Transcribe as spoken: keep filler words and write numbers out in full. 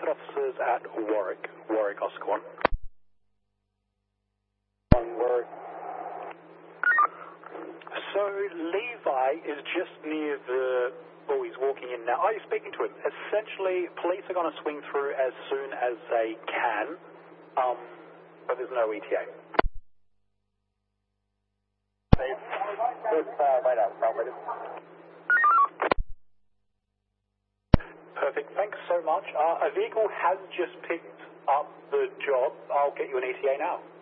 wanted officers at Warwick. Warwick, Oscar one. One Warwick. So Levi is just near the... Oh, he's walking in now. Are you speaking to him? Essentially, police are going to swing through as soon as they can, um, but there's no E T A. Perfect, thanks so much. Uh, a vehicle has just picked up the job. I'll get you an E T A now.